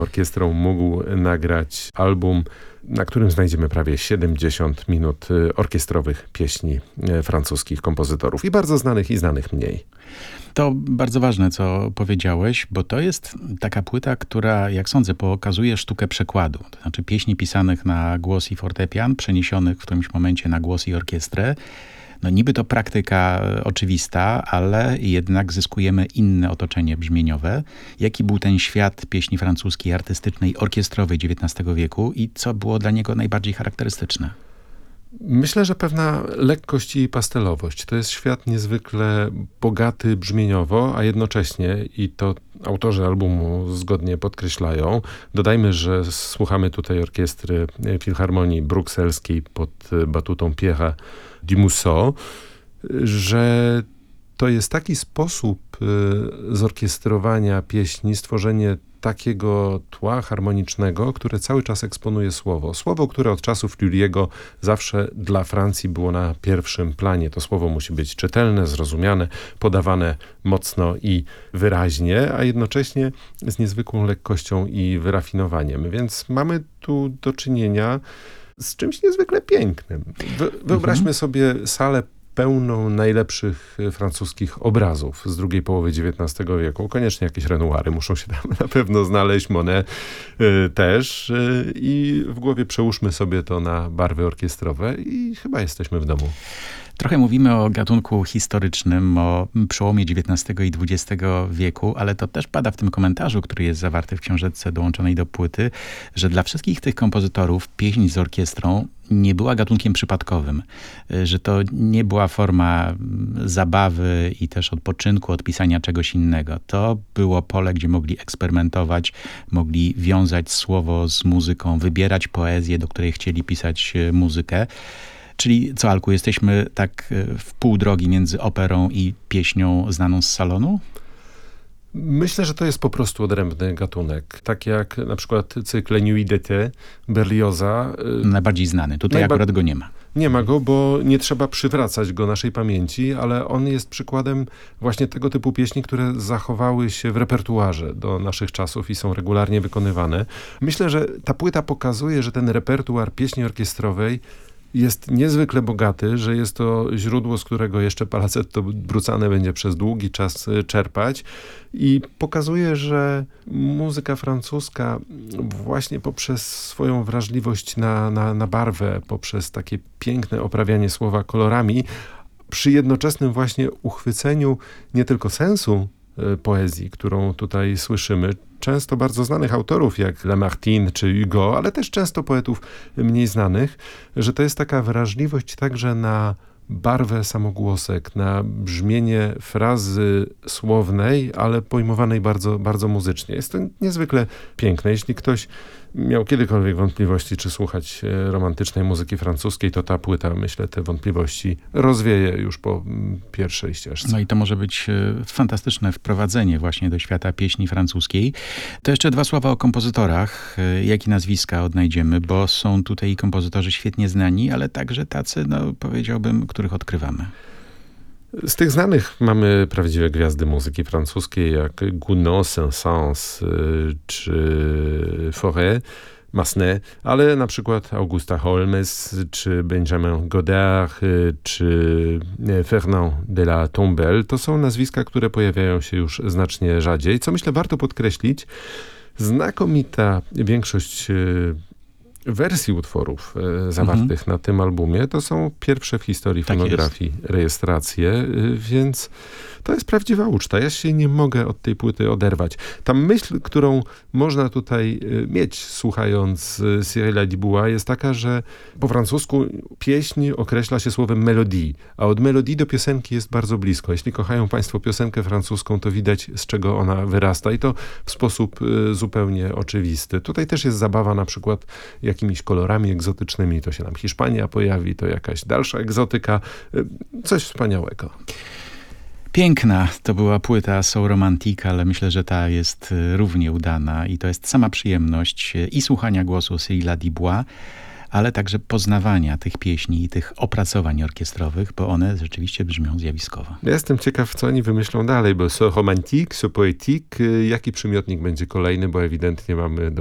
orkiestrą mógł nagrać album, na którym znajdziemy prawie 70 minut orkiestrowych pieśni francuskich kompozytorów. I bardzo znanych, i znanych mniej. To bardzo ważne, co powiedziałeś, bo to jest taka płyta, która, jak sądzę, pokazuje sztukę przekładu. To znaczy pieśni pisanych na głos i fortepian, przeniesionych w którymś momencie na głos i orkiestrę. No niby to praktyka oczywista, ale jednak zyskujemy inne otoczenie brzmieniowe. Jaki był ten świat pieśni francuskiej, artystycznej, orkiestrowej XIX wieku i co było dla niego najbardziej charakterystyczne? Myślę, że pewna lekkość i pastelowość. To jest świat niezwykle bogaty brzmieniowo, a jednocześnie, i to autorzy albumu zgodnie podkreślają, dodajmy, że słuchamy tutaj orkiestry Filharmonii Brukselskiej pod batutą Pierre'a Dumusseau, że to jest taki sposób zorkiestrowania pieśni, stworzenie takiego tła harmonicznego, które cały czas eksponuje słowo. Słowo, które od czasów Lully'ego zawsze dla Francji było na pierwszym planie. To słowo musi być czytelne, zrozumiane, podawane mocno i wyraźnie, a jednocześnie z niezwykłą lekkością i wyrafinowaniem. Więc mamy tu do czynienia z czymś niezwykle pięknym. Wyobraźmy sobie salę pełną najlepszych francuskich obrazów z drugiej połowy XIX wieku. Koniecznie jakieś Renoiry muszą się tam na pewno znaleźć, Monet też. I w głowie przełóżmy sobie to na barwy orkiestrowe i chyba jesteśmy w domu. Trochę mówimy o gatunku historycznym, o przełomie XIX i XX wieku, ale to też pada w tym komentarzu, który jest zawarty w książeczce dołączonej do płyty, że dla wszystkich tych kompozytorów pieśń z orkiestrą nie była gatunkiem przypadkowym, że to nie była forma zabawy i też odpoczynku od pisania czegoś innego. To było pole, gdzie mogli eksperymentować, mogli wiązać słowo z muzyką, wybierać poezję, do której chcieli pisać muzykę. Czyli co, Alku, jesteśmy tak w pół drogi między operą i pieśnią znaną z salonu? Myślę, że to jest po prostu odrębny gatunek. Tak jak na przykład cykl Nuit d'été Berlioza. Najbardziej znany. Tutaj akurat go nie ma. Nie ma go, bo nie trzeba przywracać go naszej pamięci, ale on jest przykładem właśnie tego typu pieśni, które zachowały się w repertuarze do naszych czasów i są regularnie wykonywane. Myślę, że ta płyta pokazuje, że ten repertuar pieśni orkiestrowej jest niezwykle bogaty, że jest to źródło, z którego jeszcze Palazzetto Bruzzane będzie przez długi czas czerpać i pokazuje, że muzyka francuska właśnie poprzez swoją wrażliwość na barwę, poprzez takie piękne oprawianie słowa kolorami, przy jednoczesnym właśnie uchwyceniu nie tylko sensu poezji, którą tutaj słyszymy, często bardzo znanych autorów jak Lamartine czy Hugo, ale też często poetów mniej znanych, że to jest taka wrażliwość także na barwę samogłosek, na brzmienie frazy słownej, ale pojmowanej bardzo, bardzo muzycznie. Jest to niezwykle piękne. Jeśli ktoś miał kiedykolwiek wątpliwości, czy słuchać romantycznej muzyki francuskiej, to ta płyta, myślę, te wątpliwości rozwieje już po pierwszej ścieżce. No i to może być fantastyczne wprowadzenie właśnie do świata pieśni francuskiej. To jeszcze dwa słowa o kompozytorach. Jakie nazwiska odnajdziemy, bo są tutaj kompozytorzy świetnie znani, ale także tacy, no powiedziałbym, których odkrywamy. Z tych znanych mamy prawdziwe gwiazdy muzyki francuskiej, jak Gounod, Saint-Saëns czy Fauré, Massenet, ale na przykład Augusta Holmes, czy Benjamin Godard, czy Fernand de la Tombelle. To są nazwiska, które pojawiają się już znacznie rzadziej. Co myślę warto podkreślić, znakomita większość wersji utworów zawartych na tym albumie to są pierwsze w historii fonografii rejestracje, więc to jest prawdziwa uczta. Ja się nie mogę od tej płyty oderwać. Ta myśl, którą można tutaj mieć, słuchając Cyrilla Diboua, jest taka, że po francusku pieśń określa się słowem melodie, a od melodii do piosenki jest bardzo blisko. Jeśli kochają państwo piosenkę francuską, to widać, z czego ona wyrasta i to w sposób zupełnie oczywisty. Tutaj też jest zabawa na przykład jakimiś kolorami egzotycznymi. To się nam Hiszpania pojawi, to jakaś dalsza egzotyka. Coś wspaniałego. Piękna to była płyta So Romantique, ale myślę, że ta jest równie udana i to jest sama przyjemność i słuchania głosu Cyrilla Diboua, ale także poznawania tych pieśni i tych opracowań orkiestrowych, bo one rzeczywiście brzmią zjawiskowo. Ja jestem ciekaw, co oni wymyślą dalej, bo so romantique, so poétique, jaki przymiotnik będzie kolejny, bo ewidentnie mamy